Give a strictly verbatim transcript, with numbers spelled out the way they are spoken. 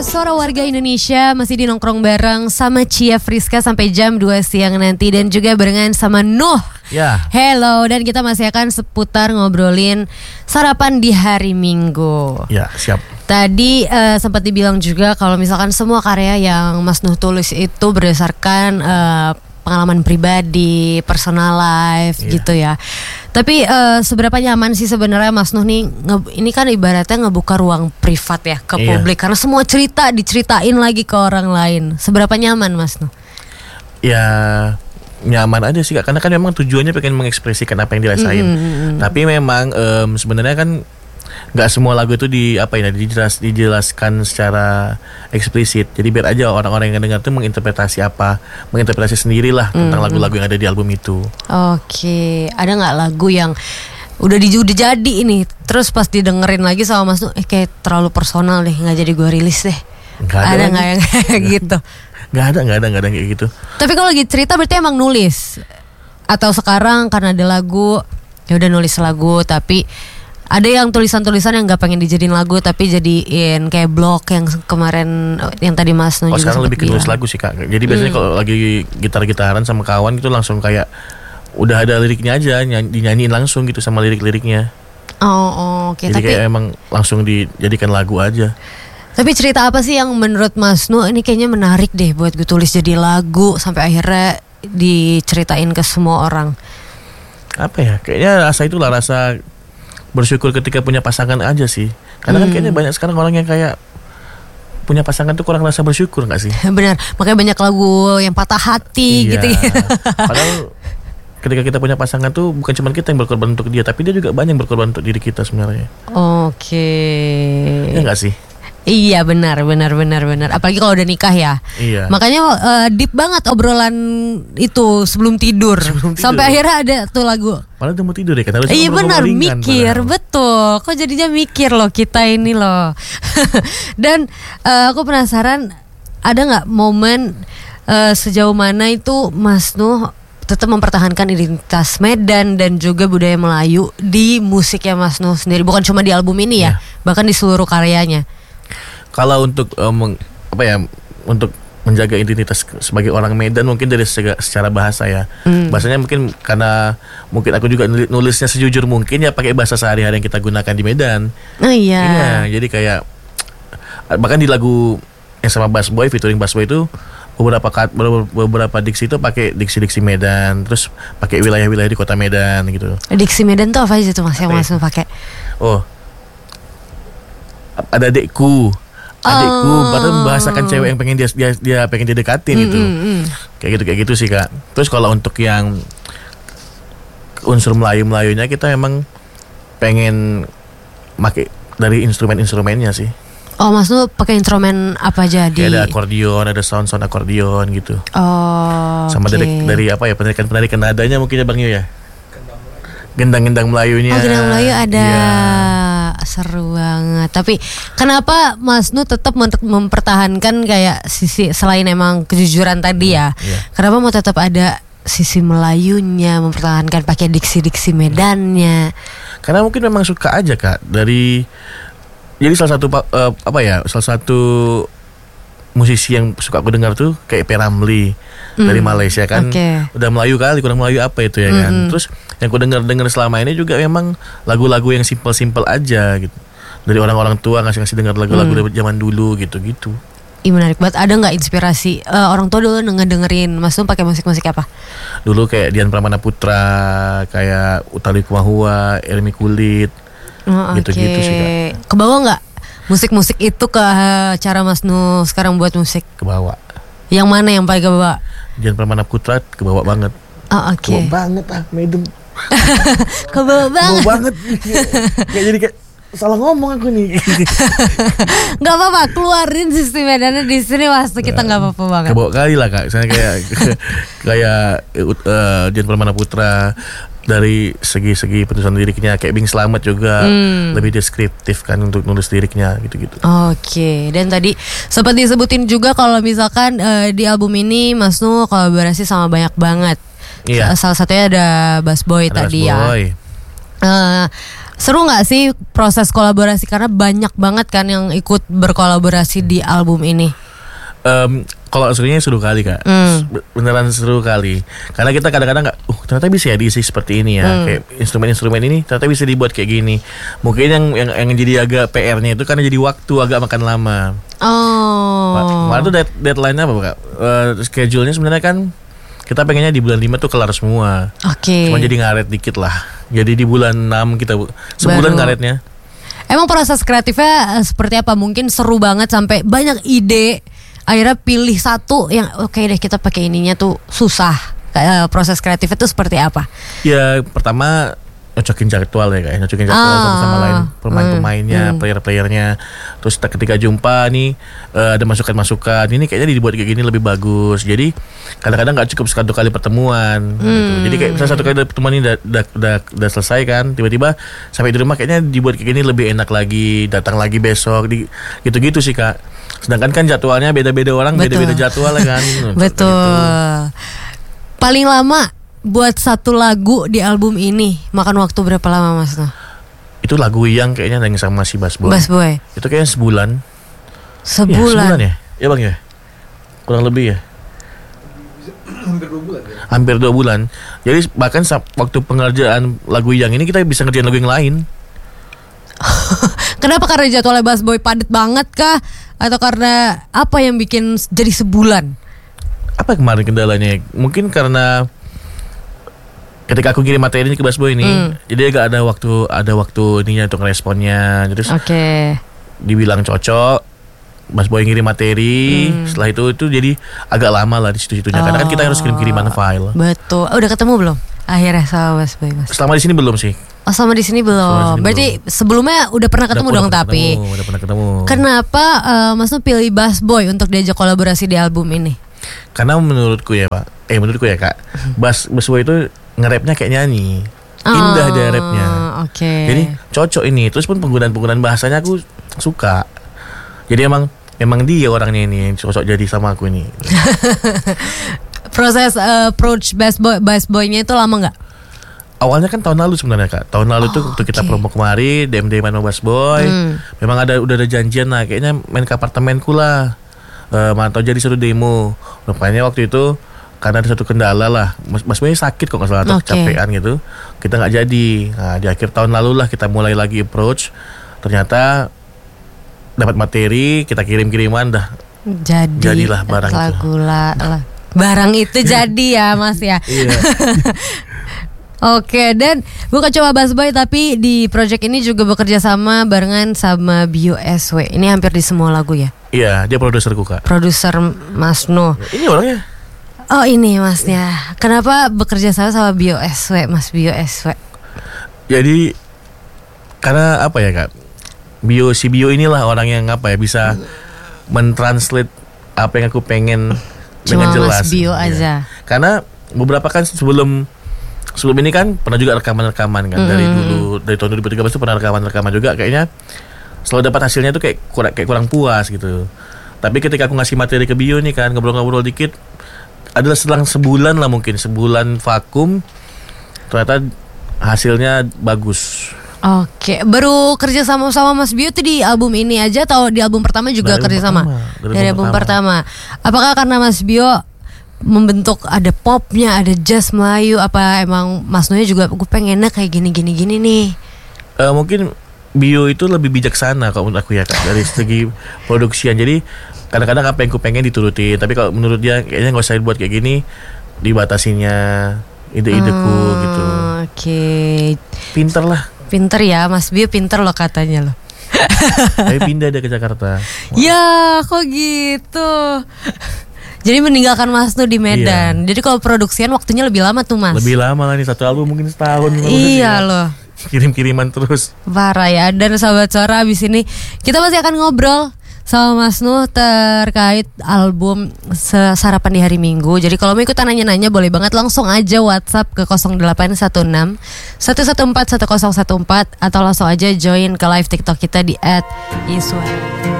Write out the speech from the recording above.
Suara Warga Indonesia masih di nongkrong bareng sama Cia Friska sampai jam dua siang nanti. Dan juga barengan sama Nuh. Ya. Hello, dan kita masih akan seputar ngobrolin sarapan di hari Minggu. Ya, siap. Tadi uh, sempat dibilang juga kalau misalkan semua karya yang Mas Nuh tulis itu berdasarkan uh, pengalaman pribadi, personal life, yeah, gitu ya. Tapi uh, seberapa nyaman sih sebenarnya Mas Nuh nih? Nge- ini kan ibaratnya ngebuka ruang privat ya ke yeah, publik, karena semua cerita diceritain lagi ke orang lain. Seberapa nyaman Mas Nuh? Ya nyaman aja sih Kak, karena kan memang tujuannya pengen mengekspresikan apa yang dirasain. Mm-hmm. Tapi memang um, sebenarnya kan nggak semua lagu itu di apa ya dijelas, dijelaskan secara eksplisit. Jadi biar aja orang-orang yang dengar tuh menginterpretasi apa, menginterpretasi sendirilah tentang mm-hmm. lagu-lagu yang ada di album itu. Oke, ada nggak lagu yang udah di udah jadi ini, terus pas didengerin lagi sama Mas Nuh, eh kayak terlalu personal deh, nggak jadi gue rilis deh. Gak ada, ada nggak yang kayak gitu? Nggak ada, nggak ada, nggak ada kayak gitu. Tapi kalau lagi cerita berarti emang nulis, atau sekarang karena ada lagu ya udah nulis lagu, tapi ada yang tulisan-tulisan yang nggak pengen dijadiin lagu tapi jadiin kayak blog yang kemarin yang tadi Mas Nuh oh, juga sekarang lebih ke nulis bilang. lagu sih Kak. Jadi biasanya hmm. kalau lagi gitar-gitaran sama kawan gitu langsung kayak udah ada liriknya aja, ny- dinyanyiin langsung gitu sama lirik-liriknya. Oh, oh oke. Okay. Jadi tapi, kayak emang langsung dijadikan lagu aja. Tapi cerita apa sih yang menurut Mas Nuh ini kayaknya menarik deh buat gue tulis jadi lagu sampai akhirnya diceritain ke semua orang? Apa ya? Kayaknya rasa itulah rasa bersyukur ketika punya pasangan aja sih. Karena kan hmm. kayaknya banyak sekarang orang yang kayak punya pasangan tuh kurang rasa bersyukur gak sih? Benar, makanya banyak lagu yang patah hati. Iya. Gitu. Padahal ketika kita punya pasangan tuh bukan cuma kita yang berkorban untuk dia, tapi dia juga banyak yang berkorban untuk diri kita sebenarnya. Oke. Iya gak sih? Iya benar benar benar benar. Apalagi kalau udah nikah ya. Iya. Makanya uh, deep banget obrolan itu sebelum tidur. Sebelum tidur. Sampai akhirnya ada tuh lagu. Padahal udah mau tidur ya kan. Iya benar, mikir padahal. Betul. Kok jadinya mikir loh kita ini loh. Dan uh, aku penasaran ada nggak momen uh, sejauh mana itu Mas Nuh tetap mempertahankan identitas Medan dan juga budaya Melayu di musiknya Mas Nuh sendiri, bukan cuma di album ini ya, yeah. bahkan di seluruh karyanya. Kalau untuk um, apa ya, untuk menjaga identitas sebagai orang Medan mungkin dari secara bahasa ya. Hmm. Bahasanya mungkin karena mungkin aku juga nulisnya sejujur mungkin ya pakai bahasa sehari-hari yang kita gunakan di Medan. Oh iya. Iya, jadi kayak bahkan di lagu yang sama Bass Boy featuring Bass Boy itu beberapa beberapa diksi itu pakai diksi-diksi Medan, terus pakai wilayah-wilayah di kota Medan gitu. Diksi Medan tuh apa aja tuh Mas yang Mas pakai? Oh. Ada adekku. Adikku, oh. Padahal membahasakan cewek yang pengen dia dia, dia pengen didekatin mm, itu, mm, mm. kayak gitu kayak gitu sih Kak. Terus kalau untuk yang unsur Melayu Melayunya kita emang pengen pakai dari instrumen-instrumennya sih. Oh, Mas tuh pakai instrumen apa jadi? Kayak ada akordeon, ada sound-sound akordeon gitu. Oh. Sama okay. dari dari apa ya penarikan-penarikan nadanya mungkin ya Bang Yo ya. Gendang-gendang Melayunya. Oh, gendang Melayu ada. Yeah. Seru banget. Tapi kenapa Mas Nuh tetap mempertahankan kayak sisi selain emang kejujuran tadi ya? Yeah. Kenapa mau tetap ada sisi Melayunya, mempertahankan pakai diksi-diksi Medannya? Karena mungkin memang suka aja Kak. Dari jadi salah satu uh, apa ya? Salah satu musisi yang suka aku dengar tuh kayak P. Ramlee mm. dari Malaysia kan. Okay. Udah Melayu kali, kurang Melayu apa itu ya kan. Mm-hmm. Terus yang aku dengar-dengar selama ini juga memang lagu-lagu yang simpel-simpel aja gitu. Dari orang-orang tua ngasih-ngasih dengar lagu-lagu mm. dari zaman dulu gitu-gitu. Ih menarik banget. Ada nggak inspirasi uh, orang tua dulu ngedengerin Mas Nuh pakai musik-musik apa? Dulu kayak Dian Pramana Putra, kayak Utha Likumahua, Elmi Kulit, oh, gitu-gitu okay. sih Kak. Kebawa nggak musik-musik itu ke cara Mas Nuh sekarang buat musik? Kebawa. Yang mana yang paling kebawa? Dian Pramana Putra kebawa banget. Oh oke. Okay. Kebawa banget ah, Medan. Kebawa banget. Kebawa banget. Kayak jadi kayak salah ngomong aku nih. Gak apa-apa, keluarin sistem Medannya di sini waktu kita nggak apa-apa banget. Kebawa kali lah Kak. Saya kayak kayak uh, Dian Pramana Putra. Dari segi-segi penulisan liriknya kayak Bing Slamet juga hmm. lebih deskriptif kan untuk nulis liriknya gitu-gitu. Oke, okay. Dan tadi sempat disebutin juga kalau misalkan uh, di album ini Mas Nuh kolaborasi sama banyak banget. Iya. Salah satunya ada Bass Boy ada tadi Bass Boy. ya. Uh, Seru nggak sih proses kolaborasi, karena banyak banget kan yang ikut berkolaborasi di album ini? Um, kalau serunya seru kali kak, mm. beneran seru kali. Karena kita kadang-kadang nggak, uh ternyata bisa ya diisi seperti ini ya, mm. kayak instrumen-instrumen ini ternyata bisa dibuat kayak gini. Mungkin yang yang, yang jadi agak P R-nya itu karena jadi waktu agak makan lama. Oh. Malah tuh dead, deadline-nya apa kak? Uh, schedule-nya sebenarnya kan kita pengennya di bulan lima tuh kelar semua. Oke. Okay. Cuma jadi ngaret dikit lah. Jadi di bulan enam kita sebulan Baru. ngaretnya. Emang proses kreatifnya seperti apa? Mungkin seru banget sampai banyak ide. Akhirnya pilih satu yang oke okay deh kita pakai ininya tuh susah. Kayak proses kreatifnya tuh seperti apa? Ya pertama nyocokin jadwal ya kayak nyocokin jadwal ah, satu sama lain, pemain-pemainnya, hmm, player-playernya. Terus ketika jumpa nih uh, ada masukan-masukan, ini kayaknya dibuat kayak gini lebih bagus. Jadi kadang-kadang nggak cukup satu kali pertemuan. Hmm. Gitu. Jadi kayak misalnya satu kali pertemuan ini udah, udah, udah, udah selesai kan, tiba-tiba sampai di rumah kayaknya dibuat kayak gini lebih enak lagi, datang lagi besok, di, gitu-gitu sih kak. Sedangkan kan jadwalnya beda-beda orang, Betul. beda-beda jadwal kan. Betul. Gitu. Paling lama buat satu lagu di album ini makan waktu berapa lama Mas? Nah? Itu lagu yang kayaknya yang sama si Bass Boy. Bass Boy. Itu kayaknya sebulan. Sebulan. Ya, sebulan ya? Ya bang ya? Kurang lebih ya? Hampir dua bulan ya? Hampir dua bulan. Jadi bahkan waktu pengerjaan lagu yang ini kita bisa ngerjain lagu yang lain. Kenapa? Karena jadwalnya Bass Boy padat banget kah? Atau karena apa yang bikin jadi sebulan? Apa kemarin kendalanya? Mungkin karena ketika aku kirim materi ini ke Bass Boy ini, hmm. jadi agak ada waktu ada waktu ininya untuk responnya. Terus okay. dibilang cocok, Bass Boy ngirim materi. Hmm. Setelah itu itu jadi agak lama lah di situ-situnya. Oh. Karena kan kita harus kirim-kiriman file. Betul. Oh, udah ketemu belum? Akhirnya sama Bass Boy Mas. Selama di sini belum sih. Oh, sama di sini belum. Di sini Berarti belum. Sebelumnya udah pernah ketemu udah, dong udah tapi. Ketemu, udah pernah ketemu. Kenapa uh, Mas tuh pilih Bass Boy untuk diajak kolaborasi di album ini? Karena menurutku ya Pak, eh menurutku ya Kak, Bass Bass Boy itu nge-rapnya kayak nyanyi. Indah oh, dia rapnya. Oke. Okay. Jadi cocok ini. Terus pun penggunaan-penggunaan bahasanya aku suka. Jadi emang emang dia orangnya ini yang cocok jadi sama aku ini. Proses uh, approach Bass Boy Bass Boy-nya itu lama nggak? Awalnya kan tahun lalu sebenarnya Kak. Tahun lalu oh, tuh waktu okay. kita promo kemari D M D sama Bass Boy. Hmm. Memang ada udah ada janjian lah. Kayaknya main ke apartemenku lah. Uh, mantau jadi suruh demo. Rupanya waktu itu karena ada satu kendala lah, Mas Boy sakit kok nggak salah atau okay. kecapean gitu, kita nggak jadi. Nah di akhir tahun lalu lah kita mulai lagi approach. Ternyata dapat materi, kita kirim-kiriman dah. Jadi jadilah barang lagu itu. Lah, lah. Barang itu jadi ya Mas ya. Iya. Oke, dan bukan cuma Bass Boy tapi di project ini juga bekerja sama barengan sama Bio S W. Ini hampir di semua lagu ya? Iya, dia produserku Kak. Produser Mas No. Ini orangnya. Oh ini Masnya. Kenapa bekerja sama sama Bio S W, Mas Bio S W? Jadi karena apa ya Kak? Bio si Bio inilah orang yang apa ya bisa mentranslate apa yang aku pengen cuma dengan jelas. Mas Bio aja. Ya. Karena beberapa kan sebelum Sebelum ini kan pernah juga rekaman-rekaman kan mm. dari dulu dari tahun dua ribu tiga belas itu pernah rekaman-rekaman juga, kayaknya selalu dapat hasilnya tuh kayak kurang kayak kurang puas gitu. Tapi ketika aku ngasih materi ke Bio nih kan ngobrol-ngobrol dikit, adalah selang sebulan lah mungkin sebulan vakum, ternyata hasilnya bagus. Oke, baru kerja sama sama Mas Bio tuh di album ini aja atau di album pertama juga dari kerja sama? Dari, dari album pertama. pertama. Apakah karena Mas Bio membentuk ada popnya, ada jazz Melayu, apa emang Mas Noya juga gue pengennya kayak gini-gini gini nih? Uh, mungkin Bio itu lebih bijaksana kalau menurut aku ya Kak, dari segi produksian. Jadi kadang-kadang apa yang aku pengen diturutin, tapi kalau menurut dia kayaknya nggak usah buat kayak gini, dibatasinya ide-ideku hmm, gitu. Oke. Okay. Pinter lah. Pinter ya, Mas Bio pinter loh katanya loh. Tapi pindah dia ke Jakarta. Wow. Ya, kok gitu. Jadi meninggalkan Mas tuh di Medan. Iya. Jadi kalau produksian waktunya lebih lama tuh Mas. Lebih lama lah nih, satu album mungkin setahun. Iya loh. Kirim-kiriman terus. Parah ya. Dan Sahabat Suara abis ini kita masih akan ngobrol sama Mas Nuh terkait album Sarapan di Hari Minggu. Jadi kalau mau ikutan nanya-nanya boleh banget langsung aja WhatsApp ke nol delapan satu enam satu satu empat satu nol satu empat atau langsung aja join ke live TikTok kita di et iswa.